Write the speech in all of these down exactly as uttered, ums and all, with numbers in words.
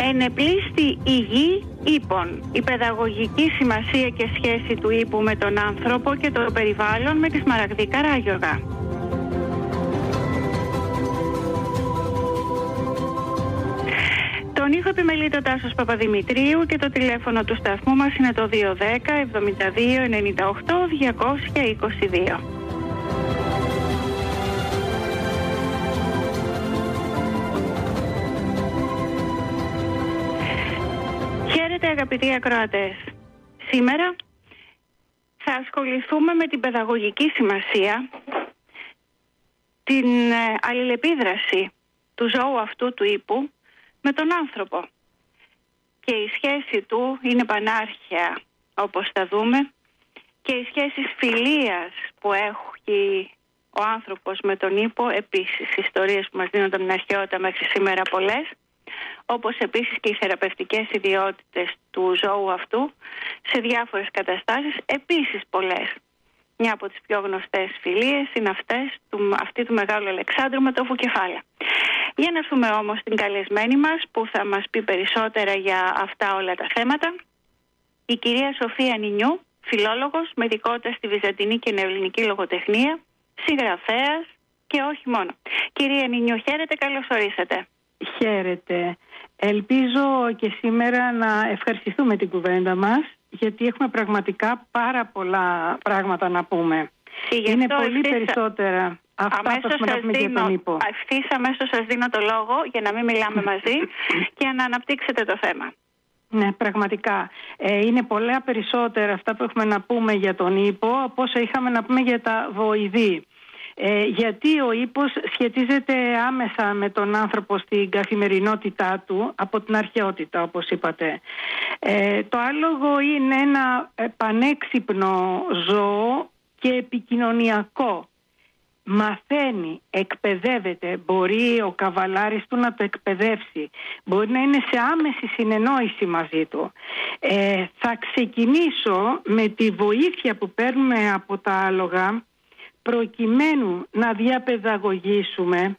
Ενεπλήστη η γη ύπων. Η παιδαγωγική σημασία και σχέση του ύπου με τον άνθρωπο και το περιβάλλον με τη Σμαραγδή Καράγιογα. Τον ήχο επιμελείται ο Τάσος Παπαδημητρίου και το τηλέφωνο του σταθμού μας είναι το δύο ένα μηδέν εβδομήντα δύο ενενήντα οκτώ διακόσια είκοσι δύο. Χαίρετε αγαπητοί ακροατές. Σήμερα θα ασχοληθούμε με την παιδαγωγική σημασία, την αλληλεπίδραση του ζώου αυτού του ύπου με τον άνθρωπο. Και η σχέση του είναι πανάρχαια, όπως θα δούμε, και οι σχέσεις φιλίας που έχει ο άνθρωπος με τον ύπο, επίσης ιστορίες που μας δίνονται από την αρχαιότητα μέχρι σήμερα πολλές, όπως επίσης και οι θεραπευτικές ιδιότητες του ζώου αυτού σε διάφορες καταστάσεις, επίσης πολλές. Μια από τις πιο γνωστές φιλίες είναι αυτές, του, αυτή του Μεγάλου Αλεξάνδρου με το Φουκεφάλα. Για να έρθουμε όμως στην καλεσμένη μας που θα μας πει περισσότερα για αυτά όλα τα θέματα, η κυρία Σοφία Νινιού, φιλόλογος με ειδικότητα στη βυζαντινή και νεοελληνική λογοτεχνία, συγγραφέας και όχι μόνο. Κυρία Νινιού, χαίρετε, καλώς ορίσατε. Χαίρετε. Ελπίζω και σήμερα να ευχαριστηθούμε την κουβέντα μας, γιατί έχουμε πραγματικά πάρα πολλά πράγματα να πούμε. Είναι πολύ ευθύς... περισσότερα αυτά που έχουμε να πούμε για τον ύπο. Ευθύς αμέσως σας δίνω το λόγο για να μην μιλάμε μαζί και να αναπτύξετε το θέμα. Ναι, πραγματικά. Ε, είναι πολλά περισσότερα αυτά που έχουμε να πούμε για τον ύπο από όσα είχαμε να πούμε για τα βοηδή. Ε, γιατί ο ύπος σχετίζεται άμεσα με τον άνθρωπο στην καθημερινότητά του από την αρχαιότητα, όπως είπατε. Ε, το άλογο είναι ένα πανέξυπνο ζώο και επικοινωνιακό. Μαθαίνει, εκπαιδεύεται, μπορεί ο καβαλάρης του να το εκπαιδεύσει, μπορεί να είναι σε άμεση συνεννόηση μαζί του. Ε, θα ξεκινήσω με τη βοήθεια που παίρνουμε από τα άλογα, προκειμένου να διαπαιδαγωγήσουμε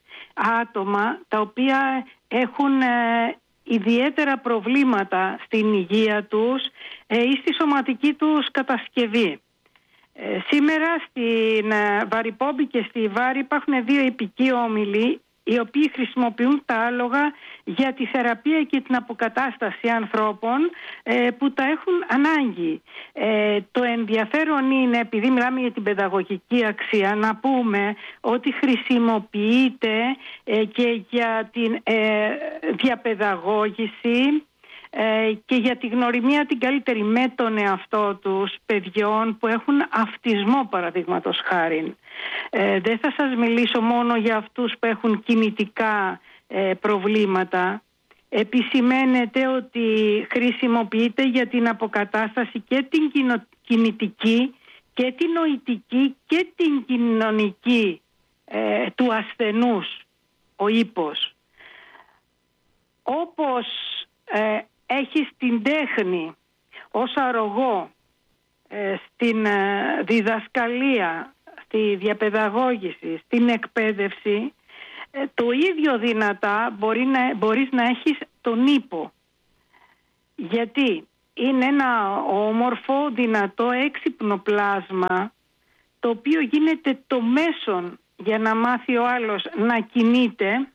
άτομα τα οποία έχουν ε, ιδιαίτερα προβλήματα στην υγεία τους ε, ή στη σωματική τους κατασκευή. Ε, σήμερα στην ε, Βαρυπόμπη και στη Βάρη υπάρχουν δύο υπηκοί όμιλοι οι οποίοι χρησιμοποιούν τα άλογα για τη θεραπεία και την αποκατάσταση ανθρώπων ε, που τα έχουν ανάγκη. Ε, το ενδιαφέρον είναι, επειδή μιλάμε για την παιδαγωγική αξία, να πούμε ότι χρησιμοποιείται ε, και για την ε, διαπαιδαγώγηση ε, και για τη γνωριμία την καλύτερη με τον εαυτό τους παιδιών που έχουν αυτισμό, παραδείγματος χάριν. Ε, δεν θα σας μιλήσω μόνο για αυτούς που έχουν κινητικά ε, προβλήματα. Επισημαίνεται ότι χρησιμοποιείται για την αποκατάσταση και την κοινο, κινητική και την νοητική και την κοινωνική ε, του ασθενούς ο ύπος. Όπως ε, έχει την τέχνη ως αρρωγό ε, στην ε, διδασκαλία, στη διαπαιδαγώγηση, στην εκπαίδευση, το ίδιο δυνατά μπορεί να, μπορείς να έχεις τον ύπο. Γιατί είναι ένα όμορφο, δυνατό, έξυπνο πλάσμα, το οποίο γίνεται το μέσον για να μάθει ο άλλος να κινείται,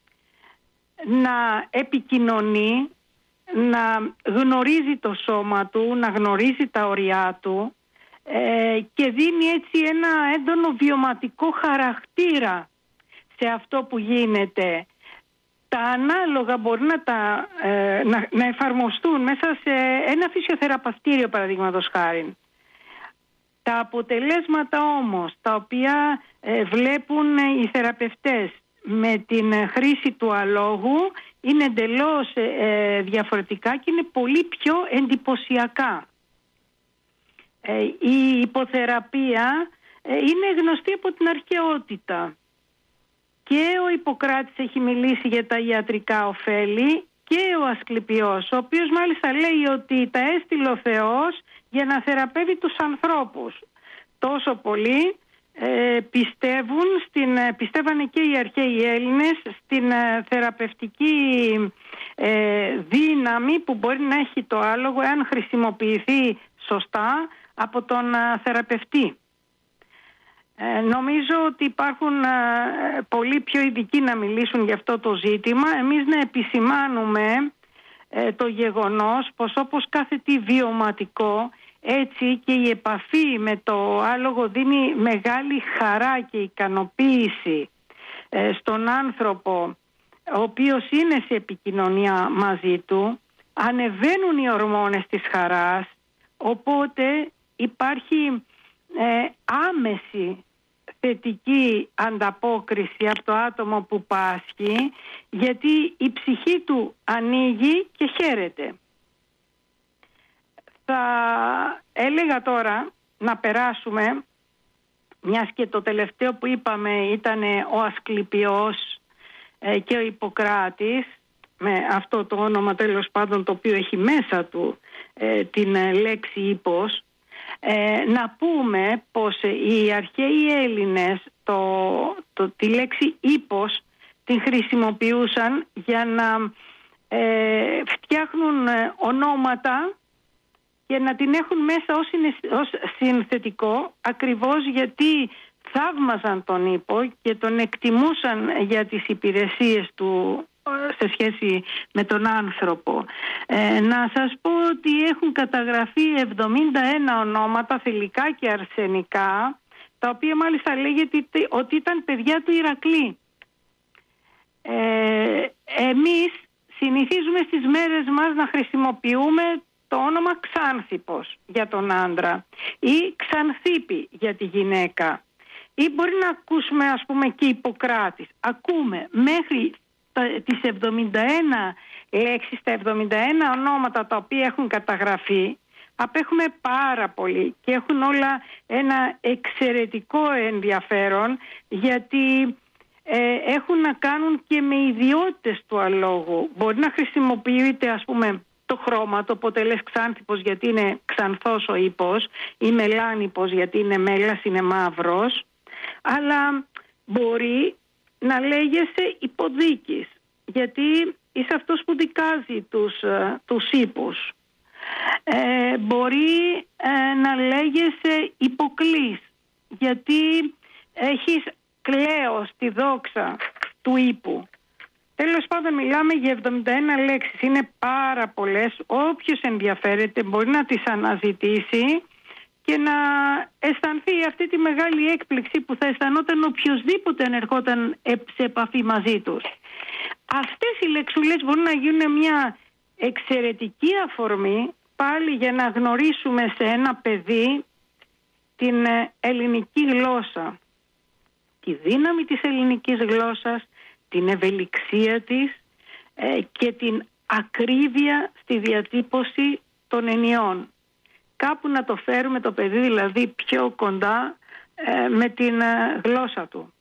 να επικοινωνεί, να γνωρίζει το σώμα του, να γνωρίζει τα ωριά του, Ε, και δίνει έτσι ένα έντονο βιωματικό χαρακτήρα σε αυτό που γίνεται. Τα ανάλογα μπορεί να, τα, ε, να, να εφαρμοστούν μέσα σε ένα φυσιοθεραπευτήριο, παραδείγματος χάριν. Τα αποτελέσματα όμως τα οποία ε, βλέπουν οι θεραπευτές με την χρήση του αλόγου είναι εντελώς ε, διαφορετικά και είναι πολύ πιο εντυπωσιακά. Η υποθεραπεία είναι γνωστή από την αρχαιότητα και ο Ιπποκράτης έχει μιλήσει για τα ιατρικά ωφέλη και ο Ασκληπιός, ο οποίος μάλιστα λέει ότι τα έστειλε ο Θεός για να θεραπεύει τους ανθρώπους, τόσο πολύ ε, πιστεύουν, στην, πιστεύανε και οι αρχαίοι Έλληνες στην ε, θεραπευτική ε, δύναμη που μπορεί να έχει το άλογο εάν χρησιμοποιηθεί σωστά από τον ε, θεραπευτή. Ε, νομίζω ότι υπάρχουν ε, πολύ πιο ειδικοί να μιλήσουν για αυτό το ζήτημα. Εμείς να επισημάνουμε ε, το γεγονός πως όπως κάθε τι βιωματικό, έτσι και η επαφή με το άλογο δίνει μεγάλη χαρά και ικανοποίηση ε, στον άνθρωπο ο οποίος είναι σε επικοινωνία μαζί του. Ανεβαίνουν οι ορμόνες της χαράς, οπότε υπάρχει ε, άμεση θετική ανταπόκριση από το άτομο που πάσχει, γιατί η ψυχή του ανοίγει και χαίρεται. Θα έλεγα τώρα να περάσουμε, μιας και το τελευταίο που είπαμε ήταν ο Ασκληπιός ε, και ο Ιπποκράτης, με αυτό το όνομα τέλος πάντων το οποίο έχει μέσα του ε, την ε, λέξη ύπος. Ε, να πούμε πως οι αρχαίοι Έλληνες το, το, τη λέξη ύπος την χρησιμοποιούσαν για να ε, φτιάχνουν ε, ονόματα και να την έχουν μέσα ως, ως συνθετικό, ακριβώς γιατί θαύμαζαν τον ύπο και τον εκτιμούσαν για τις υπηρεσίες του σε σχέση με τον άνθρωπο. Ε, να σας πω ότι έχουν καταγραφεί εβδομήντα ένα ονόματα θηλυκά και αρσενικά, τα οποία μάλιστα λέγεται ότι ήταν παιδιά του Ηρακλή. Ε, εμείς συνηθίζουμε στις μέρες μας να χρησιμοποιούμε το όνομα Ξάνθυπος για τον άντρα ή Ξανθήπη για τη γυναίκα, ή μπορεί να ακούσουμε ας πούμε και Ιπποκράτης. Ακούμε μέχρι τις εβδομήντα ένα λέξεις, τα εβδομήντα ένα ονόματα τα οποία έχουν καταγραφεί, απέχουμε πάρα πολύ και έχουν όλα ένα εξαιρετικό ενδιαφέρον, γιατί ε, έχουν να κάνουν και με ιδιότητες του αλόγου. Μπορεί να χρησιμοποιείται ας πούμε το χρώμα, το οπότε λες Ξάνθυπος γιατί είναι ξανθός ο ύπος, ή Μελάνυπος γιατί είναι μέλας, είναι μαύρος, αλλά μπορεί να λέγεσαι υποδίκης, γιατί είσαι αυτός που δικάζει τους, τους ύπους. Ε, μπορεί ε, να λέγεσαι υποκλής, γιατί έχεις κλαίος τη δόξα του ύπου. Τέλος πάντων μιλάμε για εβδομήντα ένα λέξεις, είναι πάρα πολλές. Όποιος ενδιαφέρεται μπορεί να τις αναζητήσει και να αισθανθεί αυτή τη μεγάλη έκπληξη που θα αισθανόταν οποιοσδήποτε αν ερχόταν σε επαφή μαζί τους. Αυτές οι λεξούλες μπορούν να γίνουν μια εξαιρετική αφορμή πάλι για να γνωρίσουμε σε ένα παιδί την ελληνική γλώσσα, τη δύναμη της ελληνικής γλώσσας, την ευελιξία της ε, και την ακρίβεια στη διατύπωση των ενιών. Κάπου να το φέρουμε το παιδί δηλαδή πιο κοντά ε, με την ε, γλώσσα του.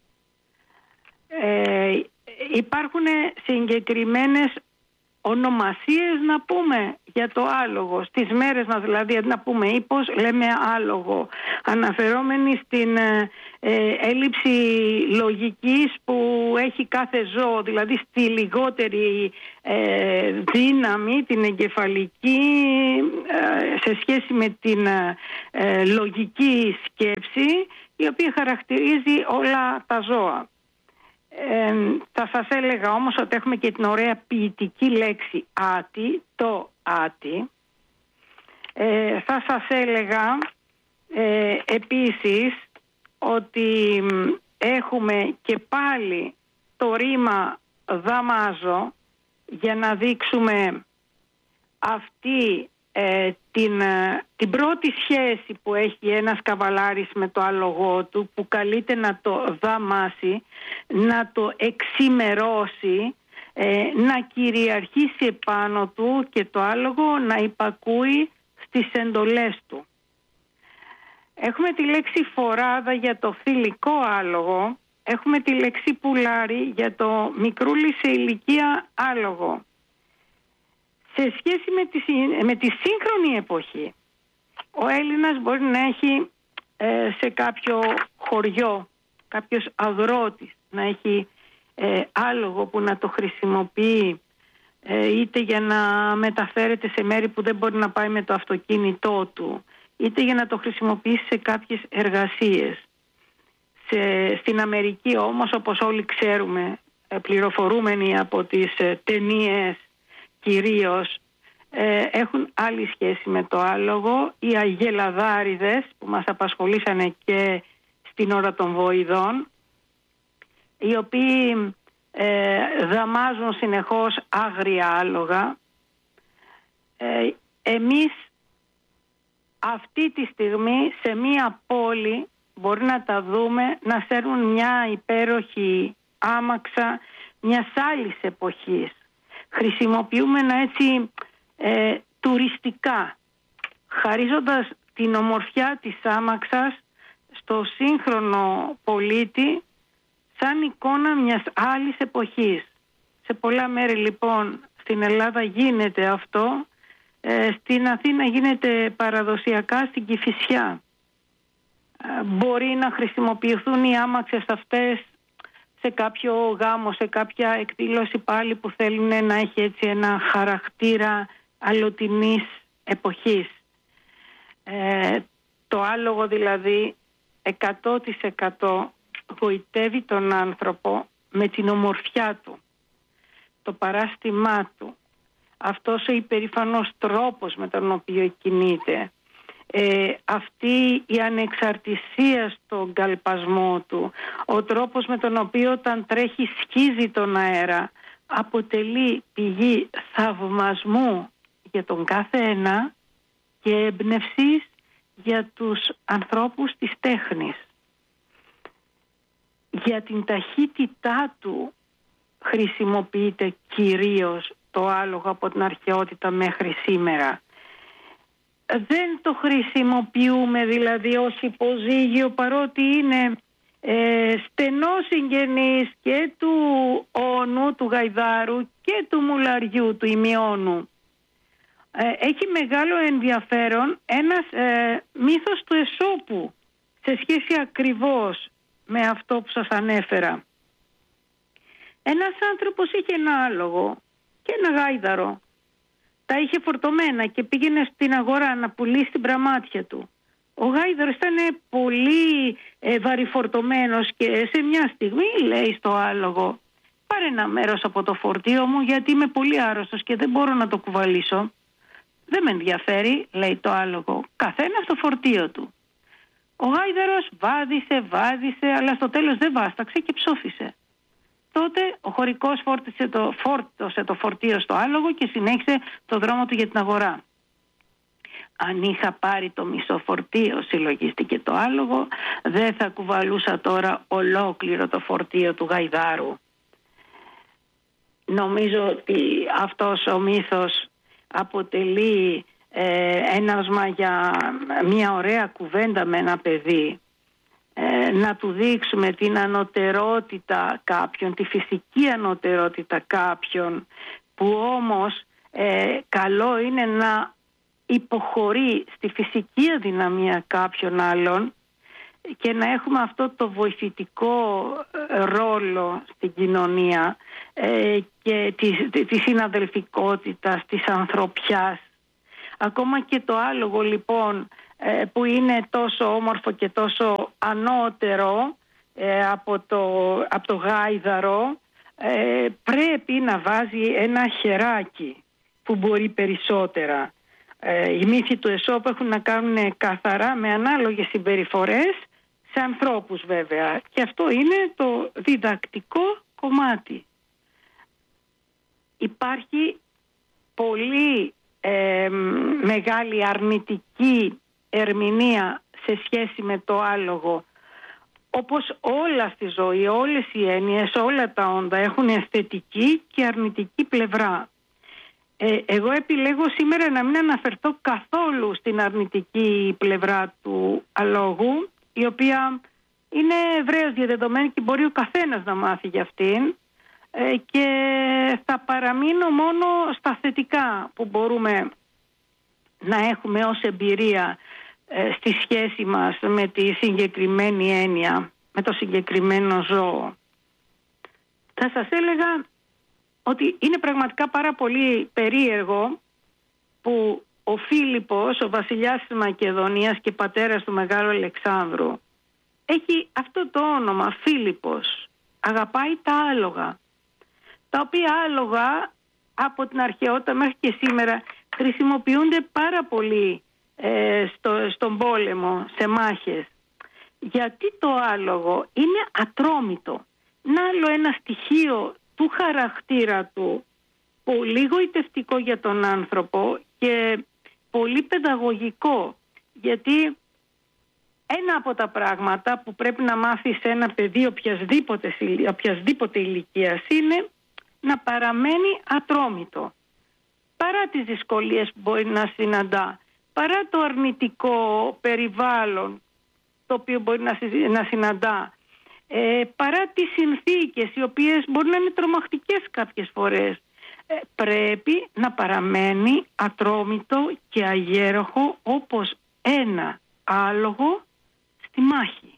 Ε, υπάρχουν συγκεκριμένες ονομασίες να πούμε για το άλογο. Στις μέρες μας δηλαδή να πούμε ύπος λέμε άλογο, αναφερόμενοι στην ε, ε, έλλειψη λογικής που έχει κάθε ζώο, δηλαδή στη λιγότερη ε, δύναμη, την εγκεφαλική ε, σε σχέση με την ε, λογική σκέψη, η οποία χαρακτηρίζει όλα τα ζώα. Ε, θα σας έλεγα όμως ότι έχουμε και την ωραία ποιητική λέξη άτι, το άτι. Ε, θα σας έλεγα ε, επίσης ότι έχουμε και πάλι το ρήμα δαμάζω για να δείξουμε αυτή ε, την, την πρώτη σχέση που έχει ένας καβαλάρης με το άλογό του, που καλείται να το δαμάσει, να το εξημερώσει, ε, να κυριαρχήσει επάνω του και το άλογο να υπακούει στις εντολές του. Έχουμε τη λέξη φοράδα για το θηλυκό άλογο, έχουμε τη λέξη πουλάρι για το μικρούλι σε ηλικία άλογο. Σε σχέση με τη, με τη σύγχρονη εποχή, ο Έλληνας μπορεί να έχει ε, σε κάποιο χωριό, κάποιος αγρότης να έχει ε, άλογο που να το χρησιμοποιεί ε, είτε για να μεταφέρεται σε μέρη που δεν μπορεί να πάει με το αυτοκίνητό του, είτε για να το χρησιμοποιήσει σε κάποιες εργασίες. Σε, στην Αμερική όμως, όπως όλοι ξέρουμε, πληροφορούμενοι από τις ε, ταινίες κυρίως, ε, έχουν άλλη σχέση με το άλογο. Οι αγελαδάριδες που μας απασχολήσανε και στην ώρα των βοηδών, οι οποίοι ε, δαμάζουν συνεχώς άγρια άλογα. Ε, εμείς αυτή τη στιγμή σε μία πόλη μπορεί να τα δούμε να σέρνουν μια υπέροχη άμαξα μιας άλλης εποχής. Χρησιμοποιούμε ένα έτσι ε, τουριστικά, χαρίζοντας την ομορφιά της άμαξας στο σύγχρονο πολίτη σαν εικόνα μιας άλλης εποχής. Σε πολλά μέρη λοιπόν στην Ελλάδα γίνεται αυτό, ε, στην Αθήνα γίνεται παραδοσιακά στην Κηφισιά. Ε, μπορεί να χρησιμοποιηθούν οι άμαξες αυτές σε κάποιο γάμο, σε κάποια εκδήλωση πάλι που θέλουν να έχει έτσι ένα χαρακτήρα αλλοτινής εποχής. Ε, το άλογο δηλαδή εκατό τοις εκατό γοητεύει τον άνθρωπο με την ομορφιά του, το παράστημά του, αυτός ο υπερήφανος τρόπος με τον οποίο κινείται, ε, αυτή η ανεξαρτησία στον καλπασμό του, ο τρόπος με τον οποίο όταν τρέχει σκίζει τον αέρα, αποτελεί πηγή θαυμασμού για τον κάθε ένα και έμπνευσης για τους ανθρώπους της τέχνης. Για την ταχύτητά του χρησιμοποιείται κυρίως το άλογο από την αρχαιότητα μέχρι σήμερα. Δεν το χρησιμοποιούμε δηλαδή ως υποζύγιο, παρότι είναι ε, στενός συγγενής και του όνου, του γαϊδάρου, και του μουλαριού, του ημιώνου. Ε, έχει μεγάλο ενδιαφέρον ένας ε, μύθος του Αισόπου σε σχέση ακριβώς με αυτό που σας ανέφερα. Ένας άνθρωπος είχε ένα άλογο και ένα γάιδαρο. Τα είχε φορτωμένα και πήγαινε στην αγορά να πουλήσει την πραμάτια του. Ο γάιδαρος ήταν πολύ ε, βαρυφορτωμένος και σε μια στιγμή λέει στο άλογο: πάρε ένα μέρος από το φορτίο μου, γιατί είμαι πολύ άρρωστος και δεν μπορώ να το κουβαλήσω. Δεν με ενδιαφέρει, λέει το άλογο, καθένα στο φορτίο του. Ο γάιδαρος βάδισε, βάδισε, αλλά στο τέλος δεν βάσταξε και ψόφισε. Τότε ο χωρικός φόρτισε το, φόρτωσε το φορτίο στο άλογο και συνέχισε το δρόμο του για την αγορά. Αν είχα πάρει το μισό φορτίο, συλλογίστηκε το άλογο, δεν θα κουβαλούσα τώρα ολόκληρο το φορτίο του γαϊδάρου. Νομίζω ότι αυτός ο μύθος αποτελεί ε, έναυσμα για μια ωραία κουβέντα με ένα παιδί. Ε, να του δείξουμε την ανωτερότητα κάποιων, τη φυσική ανωτερότητα κάποιων, που όμως ε, καλό είναι να υποχωρεί στη φυσική αδυναμία κάποιων άλλων και να έχουμε αυτό το βοηθητικό ρόλο στην κοινωνία ε, και τη, τη συναδελφικότητα, της ανθρωπιάς. Ακόμα και το άλογο λοιπόν, που είναι τόσο όμορφο και τόσο ανώτερο ε, από, το, από το γάιδαρο, ε, πρέπει να βάζει ένα χεράκι που μπορεί περισσότερα. Ε, οι μύθοι του Αισόπου έχουν να κάνουν καθαρά με ανάλογες συμπεριφορές σε ανθρώπους βέβαια, και αυτό είναι το διδακτικό κομμάτι. Υπάρχει πολύ ε, μεγάλη αρνητική ερμηνεία σε σχέση με το άλογο. Όπως όλα στη ζωή, όλες οι έννοιες, όλα τα όντα έχουν αισθητική και αρνητική πλευρά. Ε, εγώ επιλέγω σήμερα να μην αναφερθώ καθόλου στην αρνητική πλευρά του αλόγου, η οποία είναι ευρέως διαδεδομένη και μπορεί ο καθένας να μάθει για αυτήν, ε, και θα παραμείνω μόνο στα θετικά που μπορούμε να έχουμε ως εμπειρία ε, στη σχέση μας με τη συγκεκριμένη έννοια, με το συγκεκριμένο ζώο. Θα σας έλεγα ότι είναι πραγματικά πάρα πολύ περίεργο που ο Φίλιππος, ο βασιλιάς της Μακεδονίας και πατέρας του Μεγάλου Αλεξάνδρου, έχει αυτό το όνομα, Φίλιππος. Αγαπάει τα άλογα, τα οποία άλογα από την αρχαιότητα μέχρι και σήμερα χρησιμοποιούνται πάρα πολύ ε, στο, στον πόλεμο, σε μάχες. Γιατί το άλογο είναι ατρόμητο. Είναι άλλο ένα στοιχείο του χαρακτήρα του, πολύ γοητευτικό για τον άνθρωπο και πολύ παιδαγωγικό, γιατί ένα από τα πράγματα που πρέπει να μάθει σε ένα παιδί οποιασδήποτε, οποιασδήποτε ηλικίας είναι να παραμένει ατρόμητο. Παρά τις δυσκολίες που μπορεί να συναντά, παρά το αρνητικό περιβάλλον το οποίο μπορεί να συναντά, ε, παρά τις συνθήκες οι οποίες μπορεί να είναι τρομακτικές κάποιες φορές, ε, πρέπει να παραμένει ατρόμητο και αγέροχο όπως ένα άλογο στη μάχη.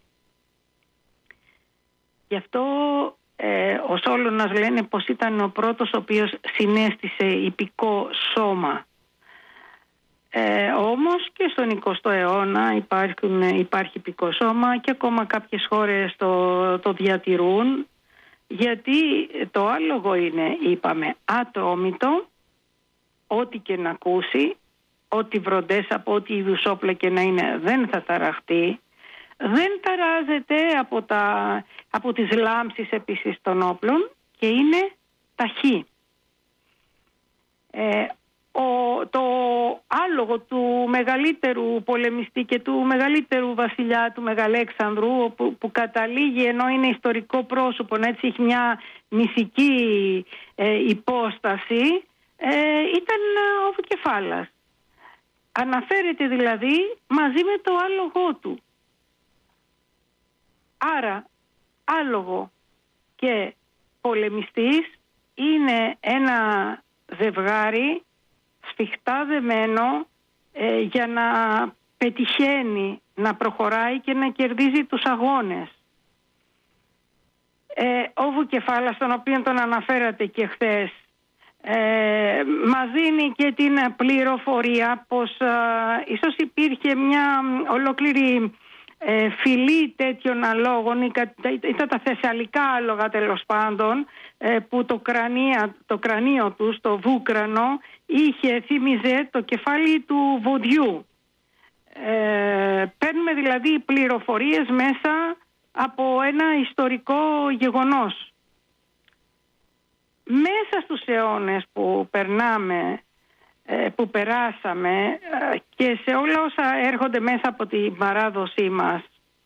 Γι' αυτό ε, ο Σόλωνας λένε πως ήταν ο πρώτος ο οποίος συνέστησε ιππικό σώμα. Ε, όμως και στον εικοστό αιώνα υπάρχουν, υπάρχει ιππικό σώμα και ακόμα κάποιες χώρες το, το διατηρούν, γιατί το άλογο είναι, είπαμε, ατρόμητο, ό,τι και να ακούσει, ό,τι βροντές από ό,τι είδους όπλα και να είναι δεν θα ταραχτεί, δεν ταράζεται από, τα, από τις λάμψεις επίσης των όπλων και είναι ταχύ. Ε, ο, το άλογο του μεγαλύτερου πολεμιστή και του μεγαλύτερου βασιλιά του Μεγαλέξανδρου, που, που καταλήγει, ενώ είναι ιστορικό πρόσωπο, έτσι έχει μια μυθική ε, υπόσταση, ε, ήταν ο Βουκεφάλας. Αναφέρεται δηλαδή μαζί με το άλογό του. Άρα άλογο και πολεμιστής είναι ένα ζευγάρι σφιχτά δεμένο ε, για να πετυχαίνει, να προχωράει και να κερδίζει τους αγώνες. Ε, ο Βουκεφάλας, τον οποίο τον αναφέρατε και χθες, ε, μας δίνει και την πληροφορία πως ε, ίσως υπήρχε μια ολόκληρη ε, φυλή τέτοιων αλόγων, ήταν τα θεσσαλικά άλογα τέλος πάντων, ε, που το, κρανία, το κρανίο τους, το βούκρανο, είχε, θύμιζε το κεφάλι του βοδιού. Ε, παίρνουμε δηλαδή πληροφορίες μέσα από ένα ιστορικό γεγονός. Μέσα στους αιώνες που περνάμε, που περάσαμε και σε όλα όσα έρχονται μέσα από την παράδοσή μας,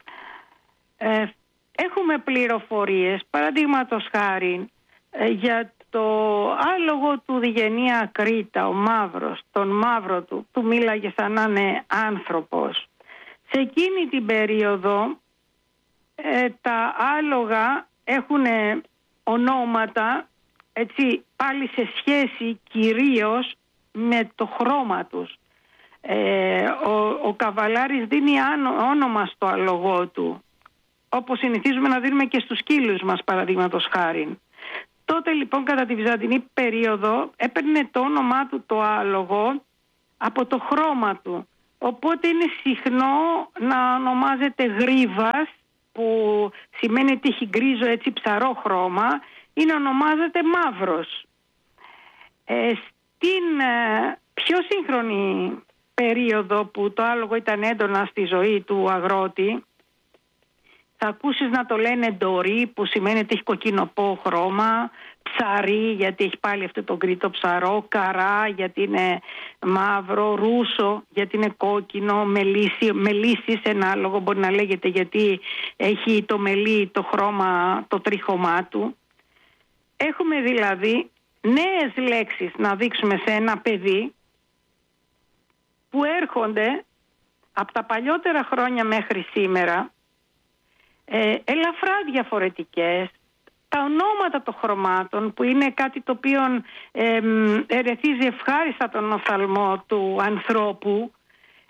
έχουμε πληροφορίες, παραδείγματος χάρη, για το άλογο του Διγενεία Κρήτα, ο μαύρος, τον μαύρο του, του μίλαγε σαν να είναι άνθρωπος. Σε εκείνη την περίοδο ε, τα άλογα έχουν ονόματα, έτσι, πάλι σε σχέση κυρίως με το χρώμα τους. Ε, ο, ο Καβαλάρης δίνει όνομα στο άλογό του, όπως συνηθίζουμε να δίνουμε και στους σκύλους μας, παραδείγματος χάρη. Τότε λοιπόν κατά τη βυζαντινή περίοδο έπαιρνε το όνομά του το άλογο από το χρώμα του. Οπότε είναι συχνό να ονομάζεται γρίβας, που σημαίνει ότι έχει γκρίζο, έτσι, ψαρό χρώμα, ή να ονομάζεται μαύρος. Ε, στην ε, πιο σύγχρονη περίοδο που το άλογο ήταν έντονα στη ζωή του αγρότη, θα ακούσεις να το λένε ντορί, που σημαίνει ότι έχει κοκκινοπό χρώμα, ψαρί γιατί έχει πάλι αυτό το γκρίτο ψαρό, καρά γιατί είναι μαύρο, ρούσο γιατί είναι κόκκινο, μελίσι, μελίσις ένα άλογο μπορεί να λέγεται γιατί έχει το μελί, το χρώμα, το τρίχωμά του. Έχουμε δηλαδή νέες λέξεις να δείξουμε σε ένα παιδί που έρχονται από τα παλιότερα χρόνια μέχρι σήμερα, ε, ελαφρά διαφορετικές. Τα ονόματα των χρωμάτων, που είναι κάτι το οποίο ε, ερεθίζει ευχάριστα τον οφθαλμό του ανθρώπου,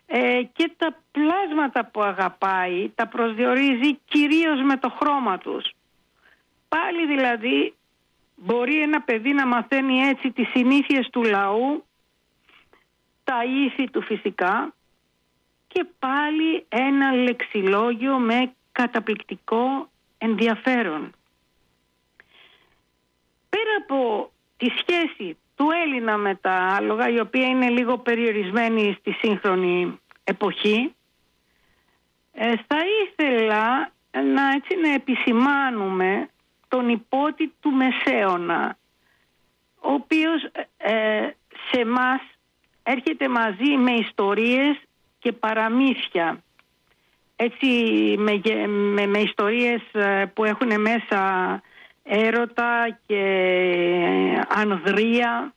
ε, και τα πλάσματα που αγαπάει τα προσδιορίζει κυρίως με το χρώμα τους. Πάλι δηλαδή μπορεί ένα παιδί να μαθαίνει έτσι τις συνήθειες του λαού, τα ήθη του φυσικά, και πάλι ένα λεξιλόγιο με καταπληκτικό ενδιαφέρον. Πέρα από τη σχέση του Έλληνα με τα άλογα, η οποία είναι λίγο περιορισμένη στη σύγχρονη εποχή, ε, θα ήθελα να, έτσι, να επισημάνουμε τον υπότη του Μεσαίωνα, ο οποίος ε, σε μας έρχεται μαζί με ιστορίες και παραμύθια, έτσι, με, με, με ιστορίες που έχουν μέσα έρωτα και ανδρεία.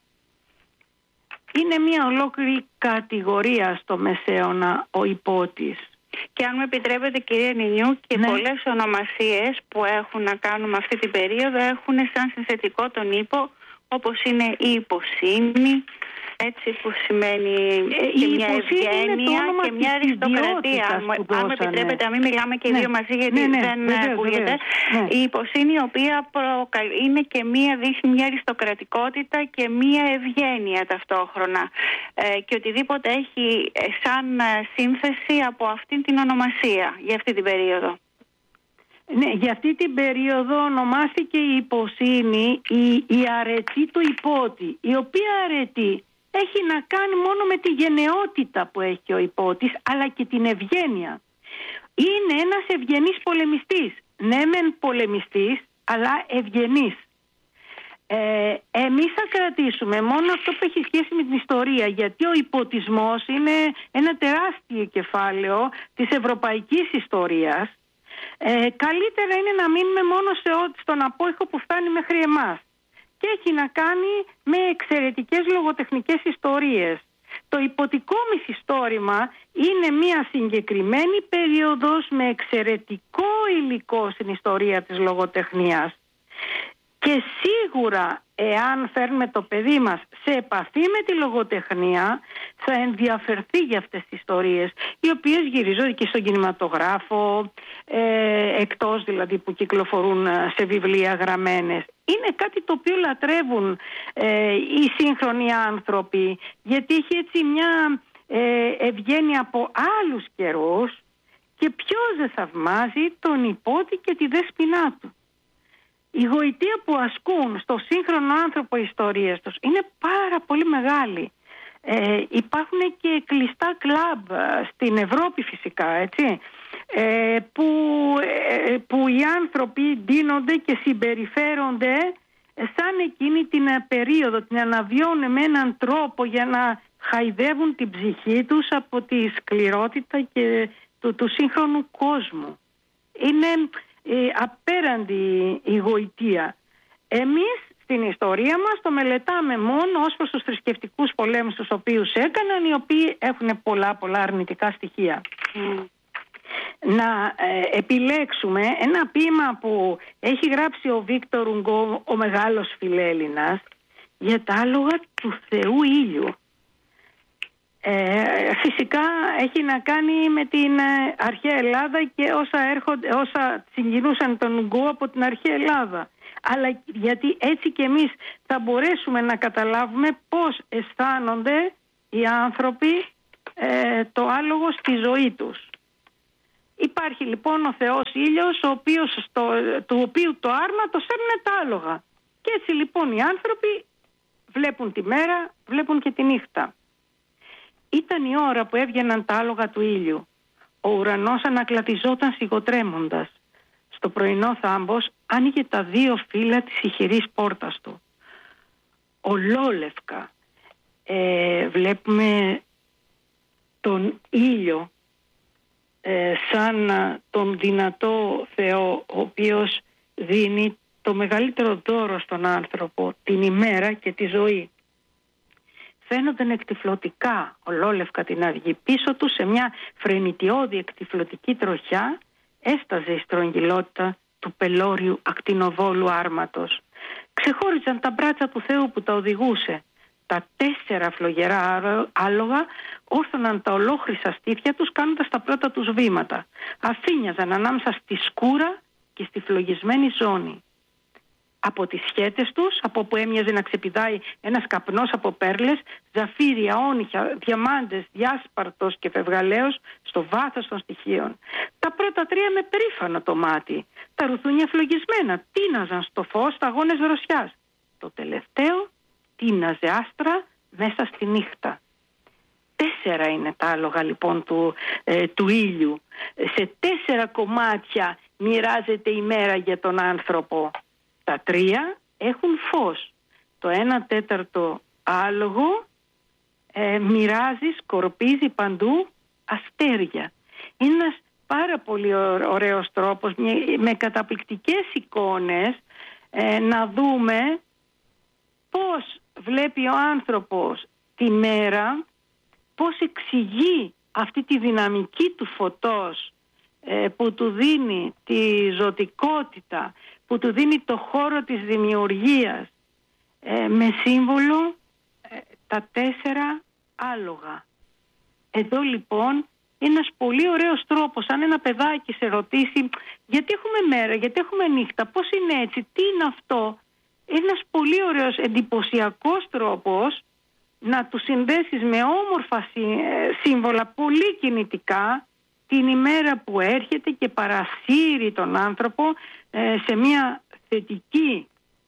Είναι μια ολόκληρη κατηγορία στο Μεσαίωνα ο υπότης. Και αν μου επιτρέπετε, κυρία Νινιού, και ναι, πολλές ονομασίες που έχουν να κάνουν με αυτή την περίοδο έχουν σαν συνθετικό τον ύπο, όπως είναι η υποσύνη, έτσι, που σημαίνει ε, και μια ευγένεια και μια αριστοκρατία. Αν μου επιτρέπετε, να μην μιλάμε και οι ναι, δύο μαζί, γιατί ναι, ναι, δεν βεβαίως, ακούγεται. Βεβαίως, ναι. Η υποσύνη, η οποία προκαλεί, είναι και μια, δείχνει μια αριστοκρατικότητα και μια ευγένεια ταυτόχρονα. Ε, και οτιδήποτε έχει σαν σύνθεση από αυτή την ονομασία για αυτή την περίοδο. Ναι, για αυτή την περίοδο ονομάστηκε η υποσύνη η, η αρετή του υπότη, η οποία αρετή έχει να κάνει μόνο με τη γενναιότητα που έχει ο υπότης, αλλά και την ευγένεια. Είναι ένας ευγενής πολεμιστής. Ναι, μεν πολεμιστής, αλλά ευγενής. Ε, εμείς θα κρατήσουμε μόνο αυτό που έχει σχέση με την ιστορία, γιατί ο υποτισμός είναι ένα τεράστιο κεφάλαιο της ευρωπαϊκής ιστορίας. Ε, καλύτερα είναι να μείνουμε μόνο σε, στον απόϊχο που φτάνει μέχρι εμάς. Και έχει να κάνει με εξαιρετικές λογοτεχνικές ιστορίες. Το υποτικό μυθιστόρημα είναι μια συγκεκριμένη περίοδος με εξαιρετικό υλικό στην ιστορία της λογοτεχνίας. Και σίγουρα, εάν φέρνουμε το παιδί μας σε επαφή με τη λογοτεχνία, θα ενδιαφερθεί για αυτές τις ιστορίες, οι οποίες γυρίζονται και στον κινηματογράφο, ε, εκτός δηλαδή που κυκλοφορούν σε βιβλία γραμμένες. Είναι κάτι το οποίο λατρεύουν ε, οι σύγχρονοι άνθρωποι, γιατί έχει έτσι μια ε, ευγένεια από άλλους καιρούς, και ποιος δεν θαυμάζει τον υπότη και τη δέσποινά του. Η γοητεία που ασκούν στο σύγχρονο άνθρωπο ιστορίες τους είναι πάρα πολύ μεγάλη. Ε, υπάρχουν και κλειστά κλαμπ στην Ευρώπη φυσικά, έτσι, ε, που, ε, που οι άνθρωποι ντύνονται και συμπεριφέρονται σαν εκείνη την περίοδο, την αναβιώνουν με έναν τρόπο για να χαϊδεύουν την ψυχή τους από τη σκληρότητα και του, του σύγχρονου κόσμου. Είναι ε, απέραντη η γοητεία. Εμείς στην ιστορία μας το μελετάμε μόνο ως προς τους θρησκευτικούς πολέμους τους οποίους έκαναν, οι οποίοι έχουν πολλά πολλά αρνητικά στοιχεία. Mm. Να ε, επιλέξουμε ένα ποίημα που έχει γράψει ο Βίκτορ Ουγκό, ο μεγάλος φιλέλληνας, για τα άλογα του Θεού Ήλιου. Ε, φυσικά έχει να κάνει με την ε, αρχαία Ελλάδα και όσα, έρχονται, όσα συγκινούσαν τον Ουγκό από την αρχαία Ελλάδα. Αλλά γιατί έτσι και εμείς θα μπορέσουμε να καταλάβουμε πώς αισθάνονται οι άνθρωποι ε, το άλογο στη ζωή τους. Υπάρχει λοιπόν ο Θεός Ήλιος, ο οποίος στο, του οποίου το άρμα το σέρνουν τα άλογα. Και έτσι λοιπόν οι άνθρωποι βλέπουν τη μέρα, βλέπουν και τη νύχτα. Ήταν η ώρα που έβγαιναν τα άλογα του ήλιου. Ο ουρανός ανακλατιζόταν σιγοτρέμοντας. Στο πρωινό θάμπος άνοιγε τα δύο φύλλα της ηχηρής πόρτας του. Ολόλευκα ε, βλέπουμε τον ήλιο ε, σαν τον δυνατό Θεό, ο οποίος δίνει το μεγαλύτερο δώρο στον άνθρωπο, την ημέρα και τη ζωή. Φαίνονταν εκτυφλωτικά ολόλευκα την αυγή. Πίσω του σε μια φρενιτιώδη εκτυφλωτική τροχιά έσταζε η στρογγυλότητα του πελώριου ακτινοβόλου άρματος. Ξεχώριζαν τα μπράτσα του Θεού που τα οδηγούσε. Τα τέσσερα φλογερά άλογα όρθωναν τα ολόχρυσα στήθια τους κάνοντας τα πρώτα τους βήματα. Αφήνιαζαν ανάμεσα στη σκούρα και στη φλογισμένη ζώνη. Από τις σχέτες τους, από όπου έμοιαζε να ξεπηδάει ένας καπνός από πέρλες, ζαφύρια, όνυχα, διαμάντες, διάσπαρτος και φευγαλαίος στο βάθος των στοιχείων. Τα πρώτα τρία με περήφανο το μάτι. Τα ρουθούνια φλογισμένα τίναζαν στο φως σταγόνες δροσιάς. Το τελευταίο τίναζε άστρα μέσα στη νύχτα. Τέσσερα είναι τα άλογα λοιπόν του, ε, του ήλιου. Σε τέσσερα κομμάτια μοιράζεται η μέρα για τον άνθρωπο. Τα τρία έχουν φως. Το ένα τέταρτο άλογο ε, μοιράζει, σκορπίζει παντού αστέρια. Είναι ένας πάρα πολύ ωραίος τρόπος με καταπληκτικές εικόνες ε, να δούμε πώς βλέπει ο άνθρωπος τη μέρα, πώς εξηγεί αυτή τη δυναμική του φωτός ε, που του δίνει τη ζωτικότητα, που του δίνει το χώρο της δημιουργίας ε, με σύμβολο ε, τα τέσσερα άλογα. Εδώ λοιπόν είναι ένας πολύ ωραίος τρόπος, αν ένα παιδάκι σε ρωτήσει γιατί έχουμε μέρα, γιατί έχουμε νύχτα, πώς είναι έτσι, τι είναι αυτό, είναι ένας πολύ ωραίος εντυπωσιακός τρόπος να του συνδέσεις με όμορφα σύμβολα πολύ κινητικά την ημέρα που έρχεται και παρασύρει τον άνθρωπο σε μια θετική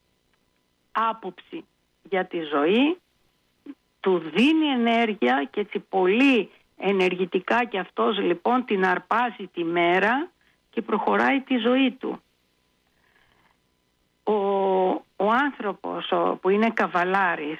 άποψη για τη ζωή, του δίνει ενέργεια και έτσι πολύ ενεργητικά και αυτός λοιπόν την αρπάζει τη μέρα και προχωράει τη ζωή του. Ο, ο άνθρωπος ο, που είναι καβαλάρης,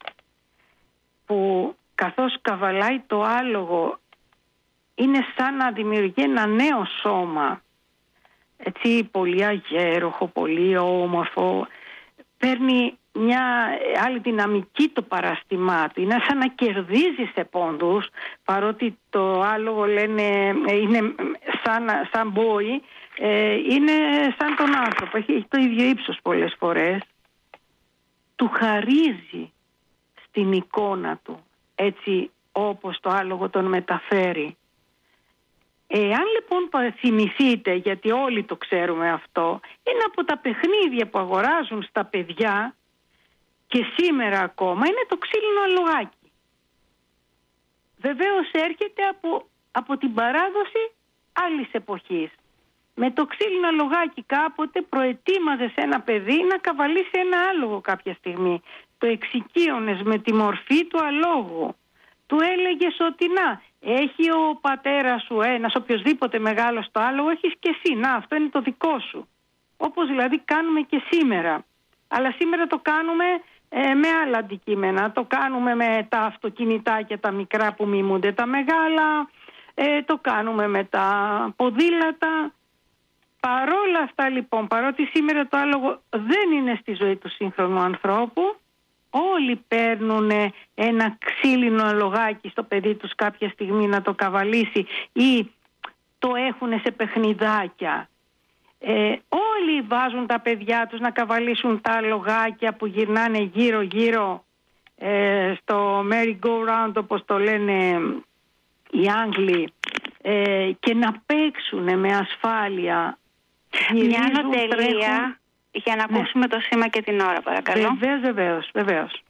που καθώς καβαλάει το άλογο είναι σαν να δημιουργεί ένα νέο σώμα, έτσι πολύ αγέροχο, πολύ όμορφο, παίρνει μια άλλη δυναμική το παραστημά του, είναι σαν να κερδίζει σε πόντους, παρότι το άλογο λένε είναι σαν, σαν μπόι, ε, είναι σαν τον άνθρωπο, έχει, έχει το ίδιο ύψος πολλές φορές, του χαρίζει στην εικόνα του, έτσι όπως το άλογο τον μεταφέρει. Εάν λοιπόν θυμηθείτε, γιατί όλοι το ξέρουμε αυτό, είναι από τα παιχνίδια που αγοράζουν στα παιδιά και σήμερα ακόμα, είναι το ξύλινο αλογάκι. Βεβαίως έρχεται από, από την παράδοση άλλης εποχής. Με το ξύλινο αλογάκι κάποτε προετοίμαζες ένα παιδί να καβαλήσει ένα άλογο κάποια στιγμή. Το εξοικείωνες με τη μορφή του αλόγου. Του έλεγες ότι να, έχει ο πατέρας σου ένας, οποιοσδήποτε μεγάλος το άλογο, έχεις και εσύ, να, αυτό είναι το δικό σου. Όπως δηλαδή κάνουμε και σήμερα. Αλλά σήμερα το κάνουμε ε, με άλλα αντικείμενα. Το κάνουμε με τα αυτοκινητάκια τα μικρά που μιμούνται τα μεγάλα, ε, το κάνουμε με τα ποδήλατα. Παρόλα αυτά λοιπόν, παρότι σήμερα το άλογο δεν είναι στη ζωή του σύγχρονου ανθρώπου, όλοι παίρνουν ένα ξύλινο αλογάκι στο παιδί τους κάποια στιγμή να το καβαλήσει ή το έχουν σε παιχνιδάκια. Ε, όλοι βάζουν τα παιδιά τους να καβαλήσουν τα αλογάκια που γυρνάνε γύρω γύρω ε, στο merry-go-round, όπως το λένε οι Άγγλοι, ε, και να παίξουν με ασφάλεια. Μια ανωτελεία για να ακούσουμε ναι. το σήμα και την ώρα, παρακαλώ. Βεβαίως, βεβαίως, βεβαίως.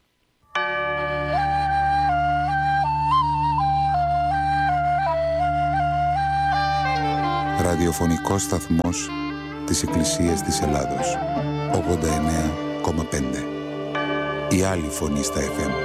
Ραδιοφωνικός σταθμός της Εκκλησίας της Ελλάδος. ογδόντα εννέα κόμμα πέντε. Η άλλη φωνή στα εφ εμ.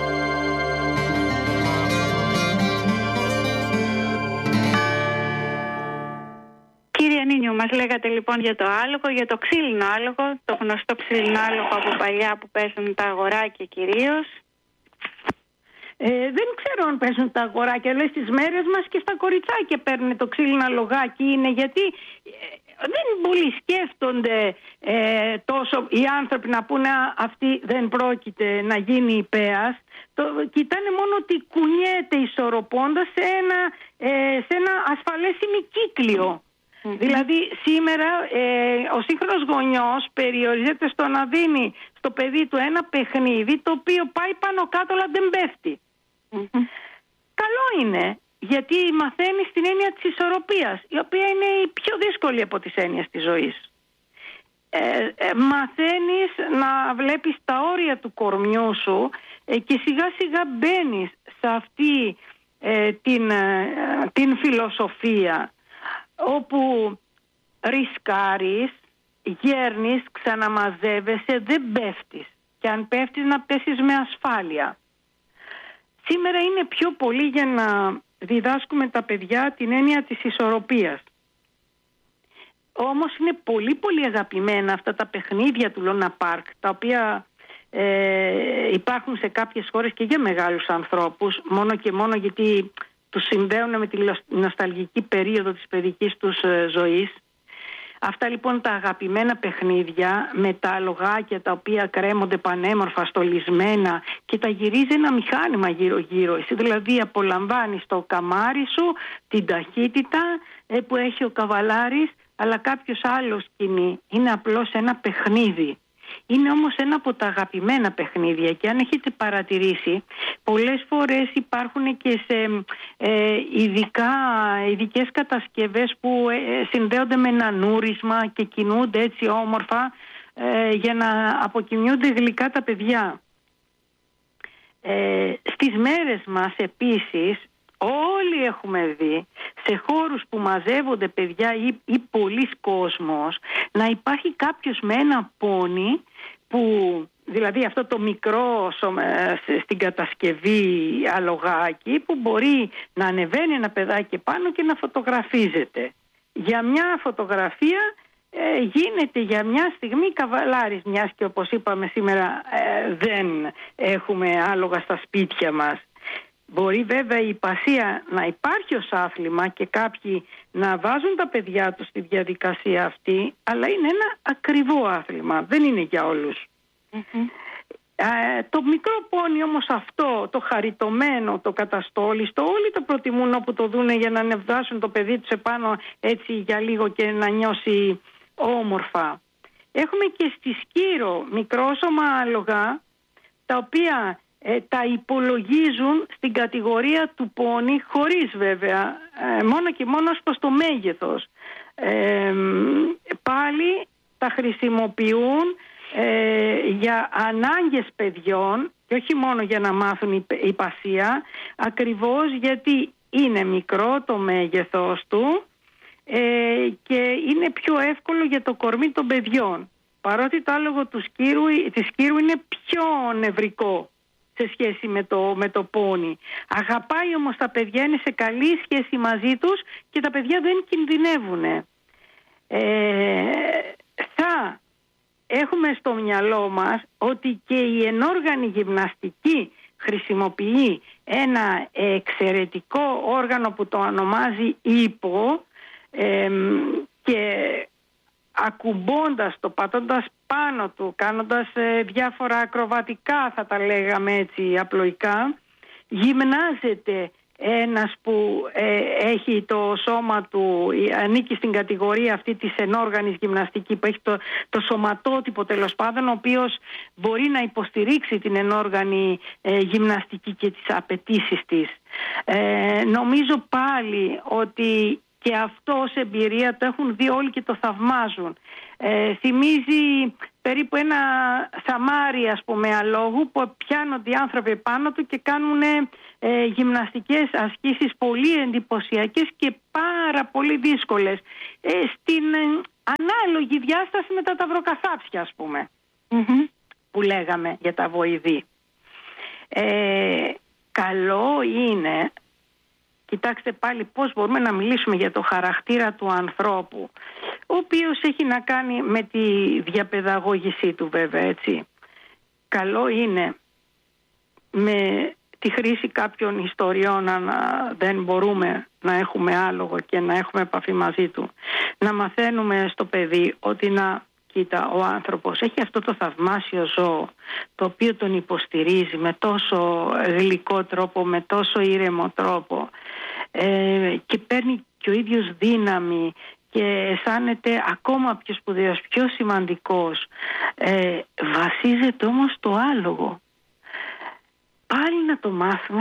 Κύριε Νίνιου, μας λέγατε λοιπόν για το άλογο, για το ξύλινο άλογο, το γνωστό ξύλινο άλογο από παλιά που παίζουν τα αγοράκια κυρίως. Ε, δεν ξέρω αν παίζουν τα αγοράκια, αλλά στις μέρες μας και στα κοριτσάκια παίρνουν το ξύλινο αλογάκι. Είναι γιατί ε, δεν πολύ σκέφτονται ε, τόσο οι άνθρωποι να πούνε αυτή δεν πρόκειται να γίνει υπέας. Το, κοιτάνε μόνο ότι κουνιέται ισορροπώντας σε ένα, ε, σε ένα ασφαλές ημικύκλιο. Mm-hmm. Δηλαδή σήμερα ε, ο σύγχρονος γονιός περιορίζεται στο να δίνει στο παιδί του ένα παιχνίδι το οποίο πάει πάνω κάτω αλλά δεν πέφτει. Mm-hmm. καλό είναι, γιατί μαθαίνεις την έννοια της ισορροπίας, η οποία είναι η πιο δύσκολη από τις έννοιες της ζωής. Ε, ε, μαθαίνεις να βλέπεις τα όρια του κορμιού σου ε, και σιγά σιγά μπαίνεις σε αυτή ε, την, ε, την φιλοσοφία, όπου ρισκάρεις, γέρνεις, ξαναμαζεύεσαι, δεν πέφτεις. Και αν πέφτεις, να πέσεις με ασφάλεια. Σήμερα είναι πιο πολύ για να διδάσκουμε τα παιδιά την έννοια της ισορροπίας. Όμως είναι πολύ πολύ αγαπημένα αυτά τα παιχνίδια του Λούνα Πάρκ, τα οποία ε, υπάρχουν σε κάποιες χώρες και για μεγάλους ανθρώπους, μόνο και μόνο γιατί τους συνδέουν με τη νοσταλγική περίοδο της παιδικής τους ε, ζωής. Αυτά λοιπόν τα αγαπημένα παιχνίδια με τα αλογάκια τα οποία κρέμονται πανέμορφα, στολισμένα, και τα γυρίζει ένα μηχάνημα γύρω γύρω. Εσύ δηλαδή απολαμβάνεις το καμάρι σου, την ταχύτητα ε, που έχει ο καβαλάρης, αλλά κάποιος άλλος κινεί. Είναι απλώς ένα παιχνίδι. Είναι όμως ένα από τα αγαπημένα παιχνίδια, και αν έχετε παρατηρήσει, πολλές φορές υπάρχουν και σε ε, ειδικά, ειδικές κατασκευές που ε, συνδέονται με ένα νούρισμα και κινούνται έτσι όμορφα ε, για να αποκοιμιούνται γλυκά τα παιδιά. Ε, στις μέρες μας επίσης όλοι έχουμε δει σε χώρους που μαζεύονται παιδιά ή, ή πολλής κόσμος να υπάρχει κάποιος με ένα πόνι, που δηλαδή αυτό το μικρό στην κατασκευή αλογάκι, που μπορεί να ανεβαίνει ένα παιδάκι πάνω και να φωτογραφίζεται. Για μια φωτογραφία ε, γίνεται για μια στιγμή καβαλάρης, μιας και όπως είπαμε σήμερα ε, δεν έχουμε άλογα στα σπίτια μας. Μπορεί βέβαια η υπασία να υπάρχει ως άθλημα και κάποιοι να βάζουν τα παιδιά τους στη διαδικασία αυτή, αλλά είναι ένα ακριβό άθλημα, δεν είναι για όλους. Mm-hmm. Ε, το μικρό πόνι όμως αυτό, το χαριτωμένο, το καταστόλιστο, όλοι το προτιμούν όπου το δούνε, για να ανεβάσουν το παιδί τους επάνω έτσι για λίγο και να νιώσει όμορφα. Έχουμε και στη Σκύρο μικρόσωμα άλογα, τα οποία Ε, τα υπολογίζουν στην κατηγορία του πόνι, χωρίς βέβαια, ε, μόνο και μόνο προς το μέγεθος. Ε, πάλι τα χρησιμοποιούν ε, για ανάγκες παιδιών και όχι μόνο για να μάθουν υπασία, ακριβώς γιατί είναι μικρό το μέγεθος του ε, και είναι πιο εύκολο για το κορμί των παιδιών. Παρότι το άλογο του σκύρου, της σκύρου είναι πιο νευρικό σε σχέση με το, με το πόνι. Αγαπάει όμως τα παιδιά, είναι σε καλή σχέση μαζί τους και τα παιδιά δεν κινδυνεύουν. Ε, θα έχουμε στο μυαλό μας ότι και η ενόργανη γυμναστική χρησιμοποιεί ένα εξαιρετικό όργανο που το ονομάζει ύπο ε, και ακουμπώντας το, πατώντας πάνω του, κάνοντας ε, διάφορα ακροβατικά, θα τα λέγαμε έτσι απλοϊκά, γυμνάζεται ένας που ε, έχει το σώμα του, ανήκει στην κατηγορία αυτή της ενόργανης γυμναστική, που έχει το, το σωματότυπο τέλος πάντων, ο οποίος μπορεί να υποστηρίξει την ενόργανη ε, γυμναστική και τις απαιτήσεις της. Ε, νομίζω πάλι ότι και αυτό ως εμπειρία το έχουν δει όλοι και το θαυμάζουν. Ε, θυμίζει περίπου ένα σαμάρι, ας πούμε, αλόγου, που πιάνονται οι άνθρωποι πάνω του και κάνουν ε, γυμναστικές ασκήσεις πολύ εντυπωσιακές και πάρα πολύ δύσκολες. Ε, στην ε, ανάλογη διάσταση με τα ταυροκαθάψια, ας πούμε, mm-hmm. που λέγαμε για τα βοηδή. Ε, καλό είναι... Κοιτάξτε πάλι πώς μπορούμε να μιλήσουμε για το χαρακτήρα του ανθρώπου, ο οποίος έχει να κάνει με τη διαπαιδαγώγησή του βέβαια, έτσι. Καλό είναι με τη χρήση κάποιων ιστοριών, αν δεν μπορούμε να έχουμε άλογο και να έχουμε επαφή μαζί του, να μαθαίνουμε στο παιδί ότι να... Κοίτα, ο άνθρωπος έχει αυτό το θαυμάσιο ζώο, το οποίο τον υποστηρίζει με τόσο γλυκό τρόπο, με τόσο ήρεμο τρόπο, ε, και παίρνει και ο ίδιος δύναμη και αισθάνεται ακόμα πιο σπουδαίος, πιο σημαντικός. Ε, βασίζεται όμως στο άλογο. Πάλι να το μάθουμε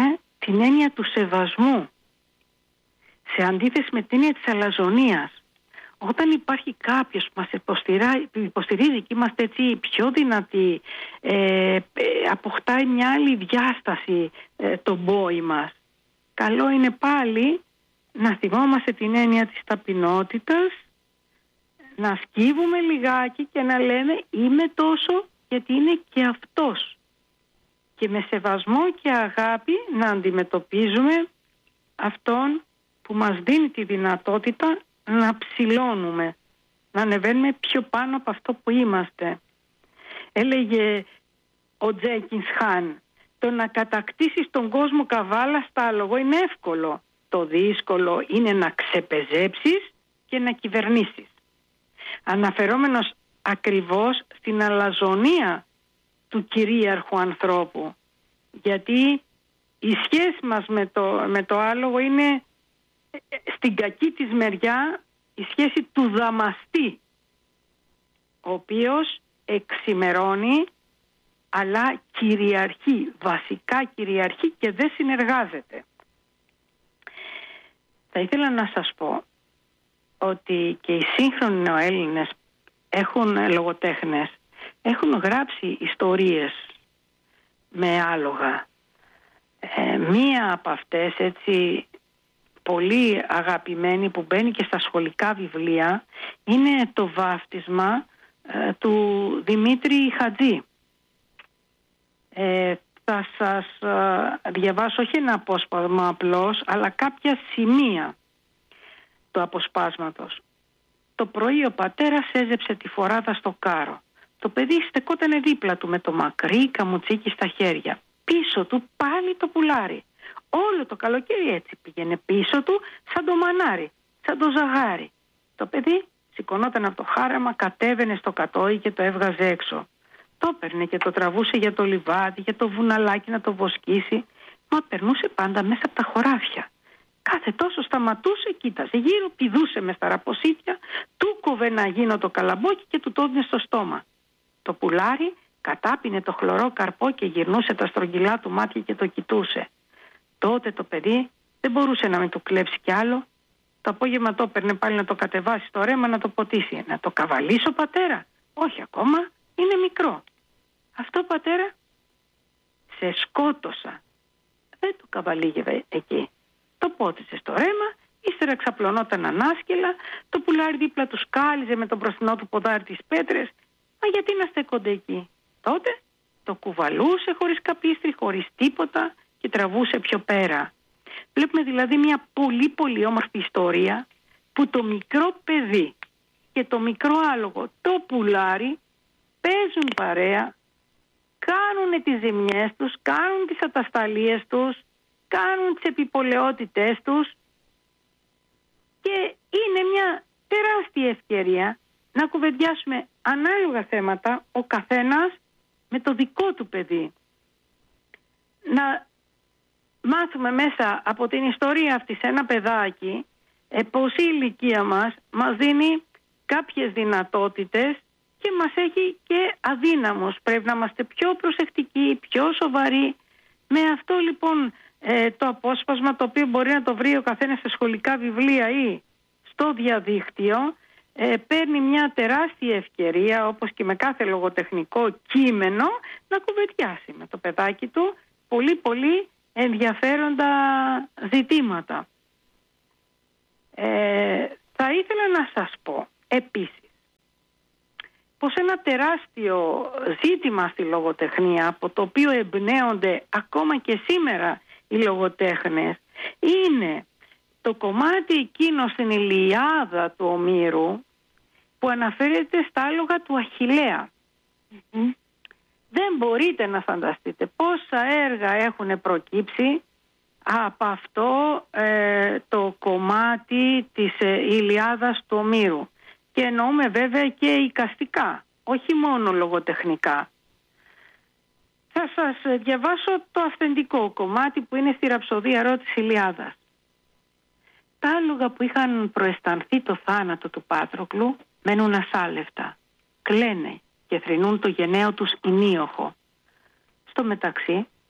την έννοια του σεβασμού, σε αντίθεση με την έννοια της αλαζονίας. Όταν υπάρχει κάποιος που μας υποστηρίζει και είμαστε έτσι πιο δυνατοί, ε, ε, αποκτάει μια άλλη διάσταση ε, το μπόι μας. Καλό είναι πάλι να θυμόμαστε την έννοια της ταπεινότητας, να σκύβουμε λιγάκι και να λέμε είμαι τόσο γιατί είναι και αυτός. Και με σεβασμό και αγάπη να αντιμετωπίζουμε αυτόν που μας δίνει τη δυνατότητα να ψηλώνουμε, να ανεβαίνουμε πιο πάνω από αυτό που είμαστε. Έλεγε ο Τζέκινς Χάν, το να κατακτήσεις τον κόσμο καβάλα στα άλογο είναι εύκολο. Το δύσκολο είναι να ξεπεζέψεις και να κυβερνήσεις. Αναφερόμενος ακριβώς στην αλαζονία του κυρίαρχου ανθρώπου. Γιατί η σχέση μας με το, με το άλογο είναι στην κακή της μεριά η σχέση του δαμαστή, ο οποίος εξημερώνει αλλά κυριαρχεί, βασικά κυριαρχεί και δεν συνεργάζεται. Θα ήθελα να σας πω ότι και οι σύγχρονοι νεοέλληνες έχουν λογοτέχνες, έχουν γράψει ιστορίες με άλογα. Ε, μία από αυτές έτσι πολύ αγαπημένη που μπαίνει και στα σχολικά βιβλία είναι το βάφτισμα ε, του Δημήτρη Χατζή. Ε, θα σας ε, διαβάσω όχι ένα απόσπασμα απλώς, αλλά κάποια σημεία του αποσπάσματος. Το πρωί ο πατέρας έζεψε τη φοράδα στο κάρο. Το παιδί στεκότανε δίπλα του με το μακρύ καμουτσίκι στα χέρια. Πίσω του πάλι το πουλάρι. Όλο το καλοκαίρι έτσι πήγαινε πίσω του σαν το μανάρι, σαν το ζαγάρι. Το παιδί σηκωνόταν από το χάραμα, κατέβαινε στο κατόι και το έβγαζε έξω. Το έπαιρνε και το τραβούσε για το λιβάδι, για το βουναλάκι να το βοσκήσει, μα περνούσε πάντα μέσα από τα χωράφια. Κάθε τόσο σταματούσε, κοίταζε γύρω, πηδούσε με στα ραποσίτια, του κόβε ένα γίνο το καλαμπόκι και του το έδινε στο στόμα. Το πουλάρι κατάπινε το χλωρό καρπό και γυρνούσε τα στρογγυλά του μάτια και το κοιτούσε. Τότε το παιδί δεν μπορούσε να μην του κλέψει κι άλλο. Το απόγευμα το έπαιρνε πάλι να το κατεβάσει στο ρέμα να το ποτίσει. Να το καβαλήσω, πατέρα? Όχι ακόμα, είναι μικρό. Αυτό, πατέρα? Σε σκότωσα. Δεν το καβαλήγευε εκεί. Το πότισε στο ρέμα, ύστερα ξαπλωνόταν ανάσκελα, το πουλάρι δίπλα του σκάλιζε με τον μπροστινό του ποδάρι τις πέτρες. Μα γιατί να στέκονται εκεί? Τότε το κουβαλούσε χωρίς καπίστρι, χωρίς τίποτα και τραβούσε πιο πέρα. Βλέπουμε δηλαδή μια πολύ πολύ όμορφη ιστορία που το μικρό παιδί και το μικρό άλογο, το πουλάρι, παίζουν παρέα, κάνουν τις ζημιές τους, κάνουν τις ατασταλίες τους, κάνουν τις επιπολαιότητές τους και είναι μια τεράστια ευκαιρία να κουβεντιάσουμε ανάλογα θέματα ο καθένας με το δικό του παιδί. Να μάθουμε μέσα από την ιστορία αυτή σε ένα παιδάκι ε, πως η ηλικία μας μας δίνει κάποιες δυνατότητες και μας έχει και αδύναμους. Πρέπει να είμαστε πιο προσεκτικοί, πιο σοβαροί. Με αυτό λοιπόν ε, το απόσπασμα, το οποίο μπορεί να το βρει ο καθένας σε σχολικά βιβλία ή στο διαδίκτυο, ε, παίρνει μια τεράστια ευκαιρία, όπως και με κάθε λογοτεχνικό κείμενο, να κουβεντιάσει με το παιδάκι του πολύ πολύ ενδιαφέροντα ζητήματα. Ε, θα ήθελα να σας πω επίσης πως ένα τεράστιο ζήτημα στη λογοτεχνία, από το οποίο εμπνέονται ακόμα και σήμερα οι λογοτέχνες, είναι το κομμάτι εκείνο στην Ηλιάδα του Ομήρου που αναφέρεται στα άλογα του Αχιλλέα. Mm-hmm. Δεν μπορείτε να φανταστείτε πόσα έργα έχουν προκύψει από αυτό ε, το κομμάτι της ε, Ηλιάδας του Ομήρου. Και εννοούμε βέβαια και εικαστικά, όχι μόνο λογοτεχνικά. Θα σας διαβάσω το αυθεντικό κομμάτι που είναι στη ραψοδία ρο της Ηλιάδας. Τα άλογα που είχαν προαισθανθεί το θάνατο του Πάτροκλου μένουν ασάλευτα, κλαίνε και θρηνούν το γενναίο τους ημίοχο. Στο μεταξύ,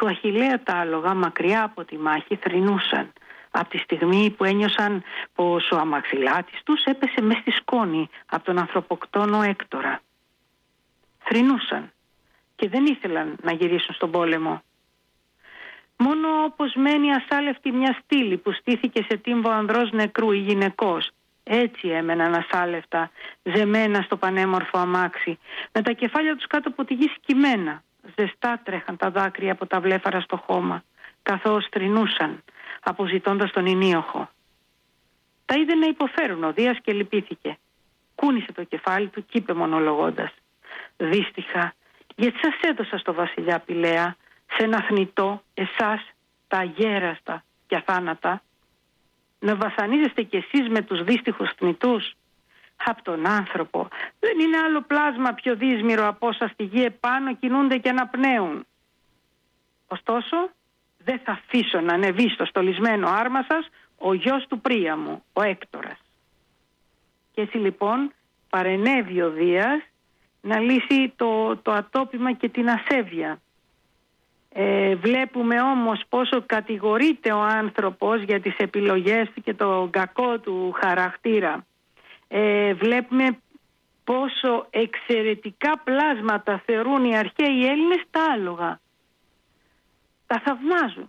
Του Αχιλλέα τα άλογα μακριά από τη μάχη θρηνούσαν. Από τη στιγμή που ένιωσαν πως ο αμαξιλάτης τους έπεσε μες στη σκόνη από τον ανθρωποκτόνο Έκτορα. Θρηνούσαν και δεν ήθελαν να γυρίσουν στον πόλεμο. Μόνο όπως μένει ασάλευτη μια στήλη που στήθηκε σε τύμβο ανδρός νεκρού ή γυναικός, έτσι έμεναν ασάλευτα, ζεμένα στο πανέμορφο αμάξι, με τα κεφάλια τους κάτω από τη γη σκυμμένα. Ζεστά τρέχαν τα δάκρυα από τα βλέφαρα στο χώμα, καθώς θρηνούσαν, αποζητώντας τον ενίοχο. Τα είδε να υποφέρουν ο Δίας και λυπήθηκε. Κούνησε το κεφάλι του και είπε μονολογώντας: «Δύστιχα, γιατί σας έδωσα στο βασιλιά Πηλαία, σε ένα θνητό, εσάς, τα αγέραστα και αθάνατα, να βασανίζεστε κι εσείς με τους δύστιχους θνητούς. Απ' τον άνθρωπο δεν είναι άλλο πλάσμα πιο δύσμυρο από όσα στη γη επάνω κινούνται και αναπνέουν. Ωστόσο, δεν θα αφήσω να ανεβεί στο στολισμένο άρμα σας ο γιος του Príamo, ο Έκτορας». Και έτσι λοιπόν παρενέβη ο Δίας να λύσει το, το ατόπιμα και την ασέβεια. Ε, βλέπουμε όμως πόσο κατηγορείται ο άνθρωπος για τις επιλογές του και το κακό του χαρακτήρα. Ε, βλέπουμε πόσο εξαιρετικά πλάσματα θεωρούν οι αρχαίοι Έλληνες τα άλογα. Τα θαυμάζουν.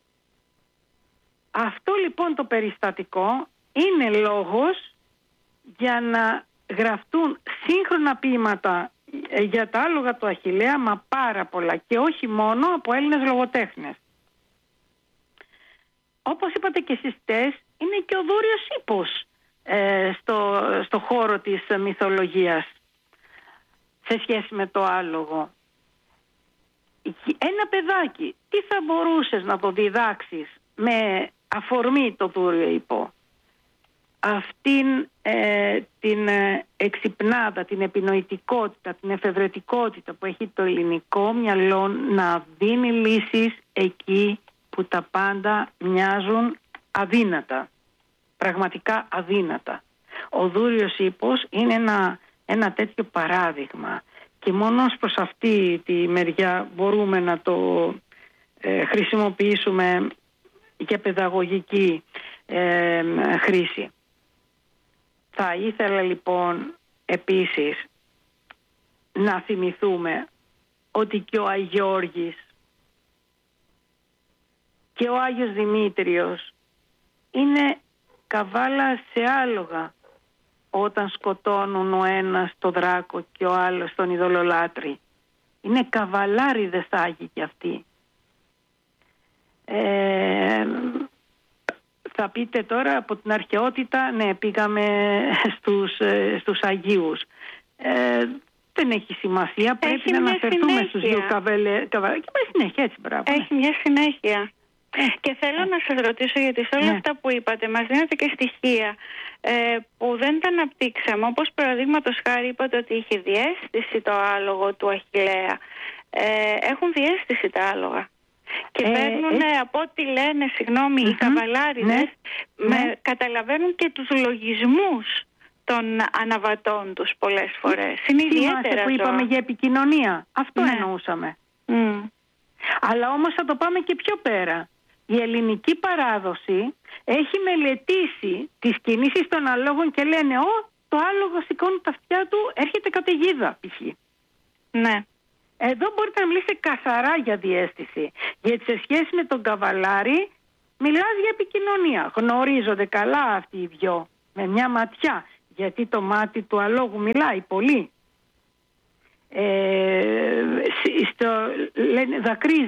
Αυτό λοιπόν το περιστατικό είναι λόγος για να γραφτούν σύγχρονα ποίηματα για τα άλογα του Αχιλλέα, μα πάρα πολλά, και όχι μόνο από Έλληνες λογοτέχνες. Όπως είπατε και εσείς χτες, είναι και ο Δούριος Ίππος ε, στο, στο χώρο της μυθολογίας σε σχέση με το άλογο. Ένα παιδάκι, τι θα μπορούσες να το διδάξεις με αφορμή το Δούριο Ίππο? Αυτήν ε, την ε, εξυπνάδα, την επινοητικότητα, την εφευρετικότητα που έχει το ελληνικό μυαλό να δίνει λύσεις εκεί που τα πάντα μοιάζουν αδύνατα, πραγματικά αδύνατα. Ο Δούριος Ίππος είναι ένα, ένα τέτοιο παράδειγμα και μόνο προς αυτή τη μεριά μπορούμε να το ε, χρησιμοποιήσουμε για παιδαγωγική ε, χρήση. Θα ήθελα λοιπόν επίσης να θυμηθούμε ότι και ο Αγιώργης και ο Άγιος Δημήτριος είναι καβάλα σε άλογα όταν σκοτώνουν ο ένας τον δράκο και ο άλλος τον ειδωλολάτρη. Είναι καβαλάριδες άγιοι κι αυτοί. Ε, θα πείτε τώρα από την αρχαιότητα, ναι, πήγαμε στους, στους Αγίους. Ε, δεν έχει σημασία, έχει πρέπει να αναφερθούμε συνέχεια στους δύο καβαλέ, καβαλέ, και πάει συνέχεια, έτσι, μπράβο. Έχει μια συνέχεια. Ε, και θέλω ε, να σας ρωτήσω, γιατί σε όλα ναι. αυτά που είπατε μας δίνετε και στοιχεία ε, που δεν τα αναπτύξαμε, όπως παραδείγματος χάρη είπατε ότι είχε διαίσθηση το άλογο του Αχιλλέα. Ε, έχουν διαίσθηση τα άλογα. Και ε, παίρνουν ε, από ό,τι λένε, συγγνώμη, mm-hmm, οι καβαλάριδες, ναι, με, ναι. καταλαβαίνουν και τους λογισμούς των αναβατών τους πολλές φορές. Είναι ιδιαίτερα που είπαμε για επικοινωνία. Αυτό ναι. εννοούσαμε. Mm. Αλλά όμως θα το πάμε και πιο πέρα. Η ελληνική παράδοση έχει μελετήσει τις κινήσεις των αλόγων και λένε «Ω, το άλογο σηκώνει τα αυτιά του, έρχεται καταιγίδα», π.χ. Ναι. Εδώ μπορείτε να μιλήσετε καθαρά για διαίσθηση. Γιατί σε σχέση με τον καβαλάρη μιλάς για επικοινωνία. Γνωρίζονται καλά αυτοί οι δυο με μια ματιά. Γιατί το μάτι του αλόγου μιλάει πολύ. Ε, στο, λένε, δακρύζει